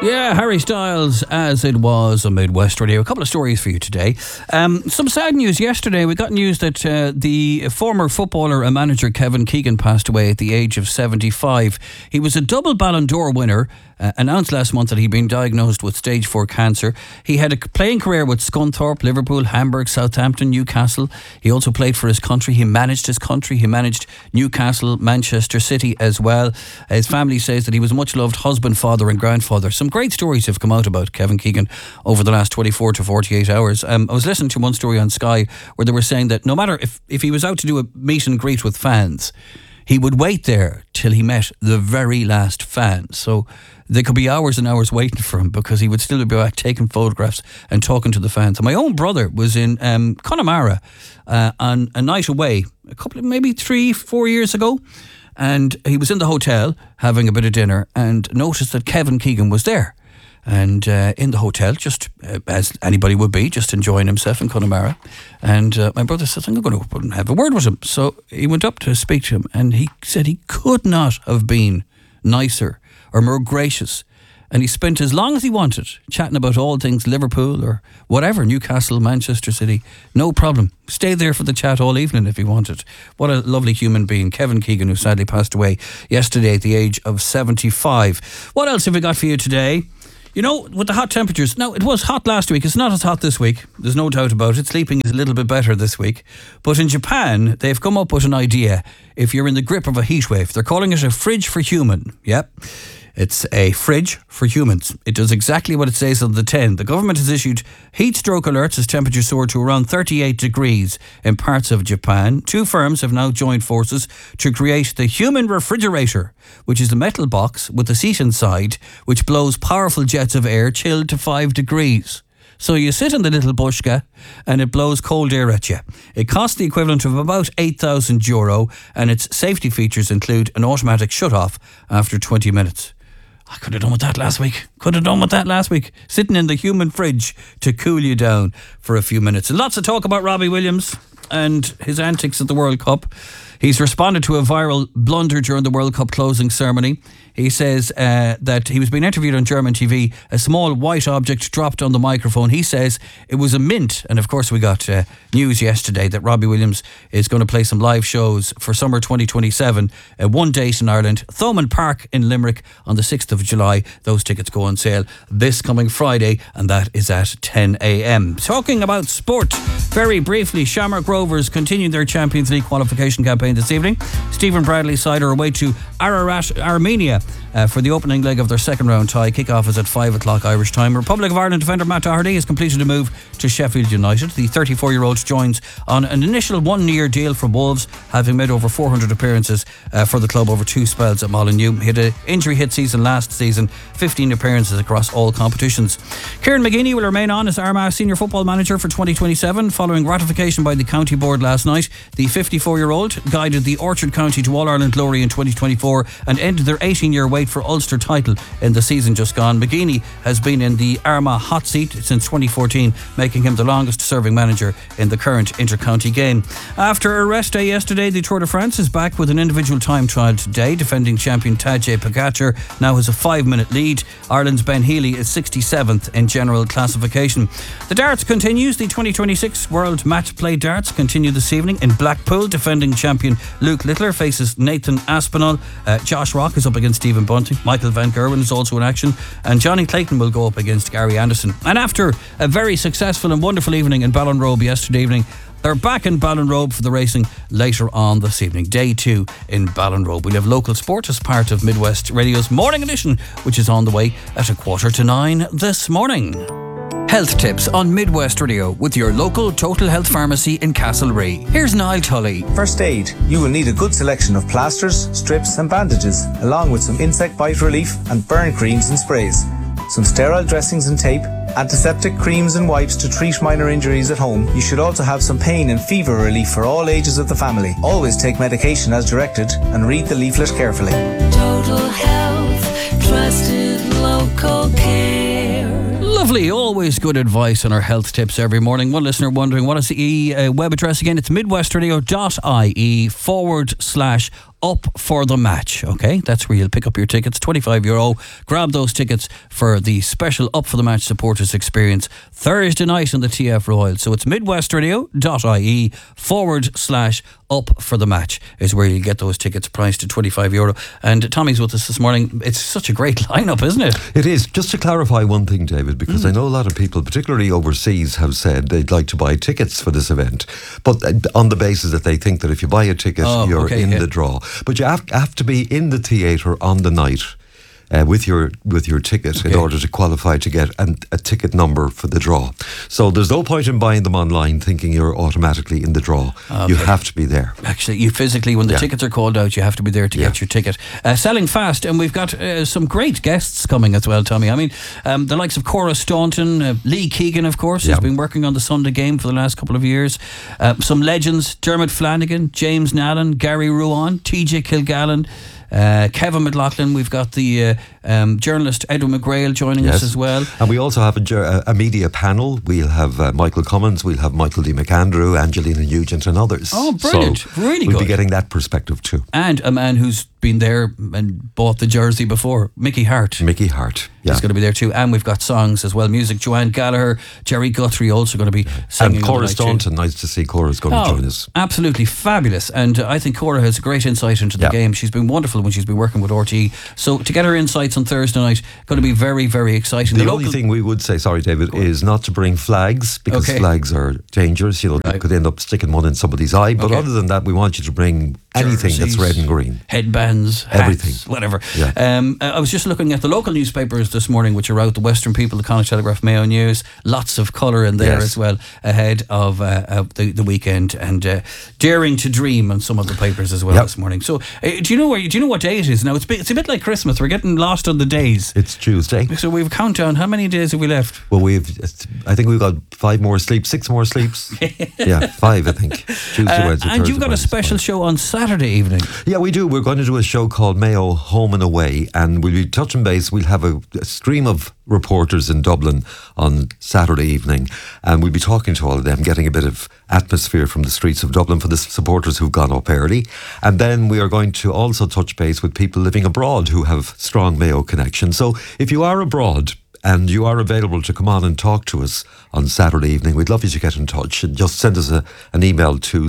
Yeah, Harry Styles, As It Was on Midwest Radio. A couple of stories for you today. Some sad news yesterday. We got news that the former footballer and manager Kevin Keegan passed away at the age of 75. He was a double Ballon d'Or winner. Announced last month that he'd been diagnosed with stage 4 cancer. He had a playing career with Scunthorpe, Liverpool, Hamburg, Southampton, Newcastle. He also played for his country. He managed his country. He managed Newcastle, Manchester City as well. His family says that he was a much loved husband, father and grandfather. Some great stories have come out about Kevin Keegan over the last 24 to 48 hours. I was listening to one story on Sky where they were saying that no matter if he was out to do a meet and greet with fans, he would wait there till he met the very last fan. So there could be hours and hours waiting for him because he would still be back taking photographs and talking to the fans. And my own brother was in Connemara on a night away, maybe 3-4 years ago. And he was in the hotel having a bit of dinner and noticed that Kevin Keegan was there. And in the hotel, just as anybody would be, just enjoying himself in Connemara. And my brother said, I'm going to go and have a word with him. So he went up to speak to him and he said he could not have been nicer or more gracious. And he spent as long as he wanted chatting about all things Liverpool or whatever, Newcastle, Manchester City. No problem. Stay there for the chat all evening if he wanted. What a lovely human being. Kevin Keegan, who sadly passed away yesterday at the age of 75. What else have we got for you today? You know, with the hot temperatures, now it was hot last week, it's not as hot this week, there's no doubt about it. Sleeping is a little bit better this week. But in Japan, they've come up with an idea. If you're in the grip of a heat wave, they're calling it a fridge for human. Yep. It's a fridge for humans. It does exactly what it says on the tin. The government has issued heat stroke alerts as temperatures soar to around 38 degrees in parts of Japan. 2 firms have now joined forces to create the human refrigerator, which is a metal box with a seat inside, which blows powerful jets of air chilled to 5 degrees. So you sit in the little bushka and it blows cold air at you. It costs the equivalent of about €8,000 and its safety features include an automatic shut-off after 20 minutes. I could have done with that last week. Sitting in the human fridge to cool you down for a few minutes. And lots of talk about Robbie Williams and his antics at the World Cup. He's responded to a viral blunder during the World Cup closing ceremony. He says that he was being interviewed on German TV. A small white object dropped on the microphone. He says it was a mint. And of course we got news yesterday that Robbie Williams is going to play some live shows for summer 2027. One date in Ireland, Thomond Park in Limerick on the 6th of July. Those tickets go on sale this coming Friday and that is at 10 a.m. Talking about sport, very briefly, Shamrock Rovers continue their Champions League qualification campaign this evening. Stephen Bradley's side are away to Ararat, Armenia for the opening leg of their second round tie. Kick-off is at 5 o'clock Irish time. Republic of Ireland defender Matt Doherty has completed a move to Sheffield United. The 34-year-old joins on an initial 1-year deal from Wolves, having made over 400 appearances for the club over 2 spells at Molineux. He had an injury-hit season last season, 15 appearances across all competitions. Kieran McGeeney will remain on as Armagh senior football manager for 2027 following ratification by the county board last night. The 54-year-old guided the Orchard County to All-Ireland glory in 2024 and ended their 18-year wait for Ulster title in the season just gone. McGeeney has been in the Armagh hot seat since 2014, making him the longest serving manager in the current inter-county game. After a rest day yesterday, the Tour de France is back with an individual time trial today. Defending champion Tadej Pogacar now has a 5-minute lead. Ireland's Ben Healy is 67th in general classification. The darts continues. The 2026 World Match Play Darts continue this evening in Blackpool. Defending champion Luke Littler faces Nathan Aspinall. Josh Rock is up against Stephen Bunting. Michael Van Gerwen is also in action. And Johnny Clayton will go up against Gary Anderson. And after a very successful and wonderful evening in Ballinrobe yesterday evening, they're back in Ballinrobe for the racing later on this evening. Day 2 in Ballinrobe. We'll have local sport as part of Midwest Radio's morning edition, which is on the way at 8:45 this morning. Health tips on Midwest Radio with your local Total Health Pharmacy in Castlerea. Here's Niall Tully. First aid. You will need a good selection of plasters, strips and bandages, along with some insect bite relief and burn creams and sprays, some sterile dressings and tape, antiseptic creams and wipes to treat minor injuries at home. You should also have some pain and fever relief for all ages of the family. Always take medication as directed and read the leaflet carefully. Total Health, trusted local care. Lovely, always good advice on our health tips every morning. One listener wondering, what is the web address again? It's midwestradio.ie/ Up for the Match. Okay, that's where you'll pick up your tickets. €25. Grab those tickets for the special Up for the Match supporters experience Thursday night in the TF Royal. So it's midwestradio.ie/Up for the Match is where you get those tickets priced at €25. And Tommy's with us this morning. It's such a great lineup, isn't it? It is. Just to clarify one thing, David, because I know a lot of people, particularly overseas, have said they'd like to buy tickets for this event, but on the basis that they think that if you buy a ticket, you're in the draw. But you have to be in the theatre on the night. With your ticket in order to qualify to get a ticket number for the draw. So there's no point in buying them online thinking you're automatically in the draw. You have to be there. Actually, you physically, when the tickets are called out, you have to be there to get your ticket. Selling fast, and we've got some great guests coming as well, Tommy. I mean, the likes of Cora Staunton, Lee Keegan, of course, who's been working on the Sunday game for the last couple of years. Some legends, Dermot Flanagan, James Nallen, Gary Ruan, TJ Kilgallen, Kevin McLaughlin. We've got the journalist Edwin McGrail joining us as well. And we also have a media panel. We'll have Michael Cummins, we'll have Michael D. McAndrew, Angelina Nugent and others. Oh, brilliant. So really we'll good. be getting that perspective too. And a man who's been there and bought the jersey before, Mickey Hart. Mickey Hart, He's going to be there too. And we've got songs as well. Music, Joanne Gallagher, Jerry Guthrie also going to be singing. And Cora Staunton, nice to see Cora's going to join us. Absolutely fabulous. And I think Cora has a great insight into the game. She's been wonderful when she's been working with RTE. So to get her insights on Thursday night, going to be very, very exciting. The only thing we would say, sorry David, is not to bring flags, because flags are dangerous. You could end up sticking one in somebody's eye. But other than that, we want you to bring anything that's red and green. Headbands, hats, everything. Whatever. Yeah. I was just looking at the local newspapers this morning, which are out, the Western People, the Connacht Telegraph, Mayo News. Lots of colour in there as well ahead of the weekend, and Daring to Dream on some of the papers as well this morning. So do you know what day it is now? It's a bit like Christmas. We're getting lost on the days. It's Tuesday. So we've a countdown. How many days have we left? Well, I think we've got 5 more sleeps, 6 more sleeps. 5 I think. Tuesday, Wednesday, and Thursday, you've got a special show on Saturday evening. Yeah, we do. We're going to do a show called Mayo Home and Away, and we'll be touching base. We'll have a stream of reporters in Dublin on Saturday evening, and we'll be talking to all of them, getting a bit of atmosphere from the streets of Dublin for the supporters who've gone up early. And then we are going to also touch base with people living abroad who have strong Mayo connections. So if you are abroad and you are available to come on and talk to us on Saturday evening, we'd love you to get in touch and just send us an email to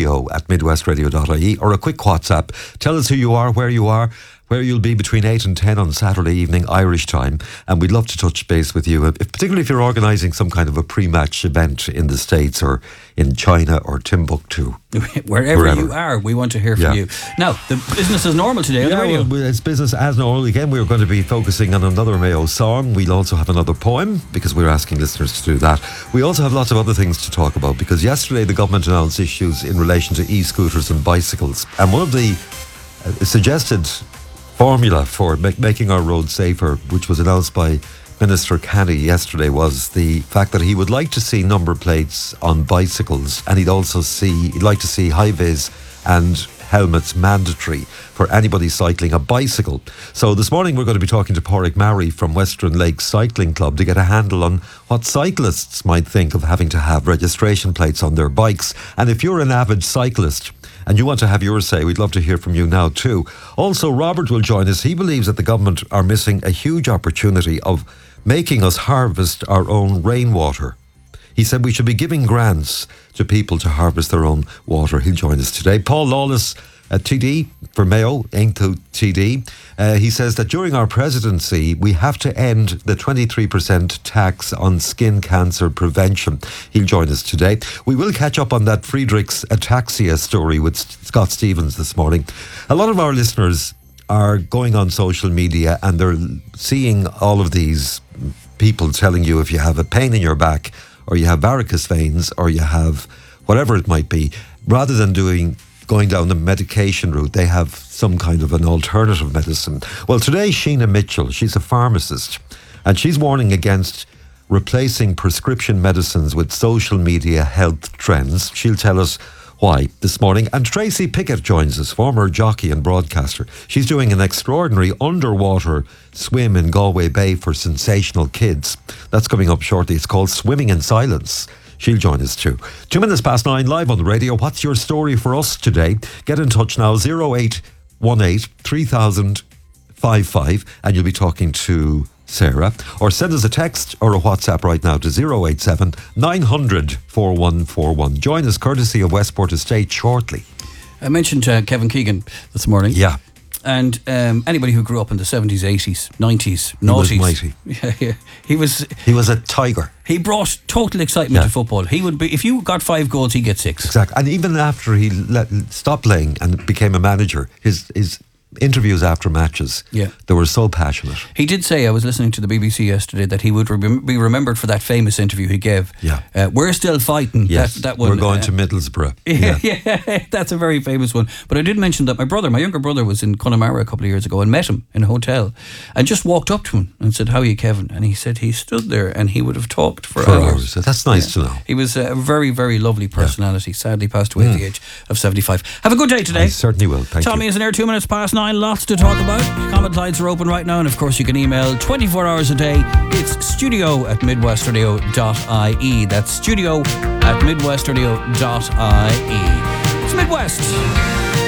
studio@midwestradio.ie or a quick WhatsApp. Tell us who you are, where you'll be between 8 and 10 on Saturday evening, Irish time. And we'd love to touch base with you, particularly if you're organising some kind of a pre-match event in the States or in China or Timbuktu. Wherever you are, we want to hear from you. Now, the business is normal today on the radio. Well, it's business as normal. Again, we're going to be focusing on another Mayo song. We'll also have another poem, because we're asking listeners to do that. We also have lots of other things to talk about, because yesterday the government announced issues in relation to e-scooters and bicycles. And one of the suggested formula for making our roads safer, which was announced by Minister Canny yesterday, was the fact that he would like to see number plates on bicycles, and he'd like to see high-vis and helmets mandatory for anybody cycling a bicycle. So this morning we're going to be talking to Pádraig Marry from Western Lakes Cycling Club to get a handle on what cyclists might think of having to have registration plates on their bikes. And if you're an avid cyclist and you want to have your say, we'd love to hear from you now too. Also, Robert will join us. He believes that the government are missing a huge opportunity of making us harvest our own rainwater. He said we should be giving grants to people to harvest their own water. He'll join us today. Paul Lawless, TD for Mayo, Ainto TD. He says that during our presidency, we have to end the 23% tax on skin cancer prevention. He'll join us today. We will catch up on that Friedrich's ataxia story with Scott Stevens this morning. A lot of our listeners are going on social media and they're seeing all of these people telling you if you have a pain in your back, or you have varicose veins, or you have whatever it might be, rather than going down the medication route, they have some kind of an alternative medicine. Well, today, Sheena Mitchell, she's a pharmacist, and she's warning against replacing prescription medicines with social media health trends. She'll tell us why this morning. And Tracy Pickett joins us, former jockey and broadcaster. She's doing an extraordinary underwater swim in Galway Bay for sensational kids. That's coming up shortly. It's called Swimming in Silence. She'll join us too. 2 minutes past 9, live on the radio. What's your story for us today? Get in touch now, 0818 3000 55 and you'll be talking to Sarah, or send us a text or a WhatsApp right now to 087 900 4141. Join us courtesy of Westport Estate shortly. I mentioned Kevin Keegan this morning. Yeah. And anybody who grew up in the 70s, 80s, 90s, noughties. He was mighty. Yeah. He was a tiger. He brought total excitement to football. He would be, if you got 5 goals, he'd get 6. Exactly. And even after he stopped playing and became a manager, his interviews after matches, they were so passionate. He did say, I was listening to the BBC yesterday, that he would be remembered for that famous interview he gave. Yeah. We're still fighting. Yes, that one. We're going to Middlesbrough. Yeah, that's a very famous one. But I did mention that my younger brother was in Connemara a couple of years ago and met him in a hotel and just walked up to him and said, "How are you, Kevin?" And he said he stood there and he would have talked for hours. That's nice to know. He was a very, very lovely personality. Sadly passed away at the age of 75. Have a good day today. I certainly will. Thank you. Tommy is in there 2 minutes past 9. Lots to talk about. Comment lines are open right now, and of course you can email 24 hours a day. It's studio@midwestradio.ie. That's studio@midwestradio.ie. It's Midwest.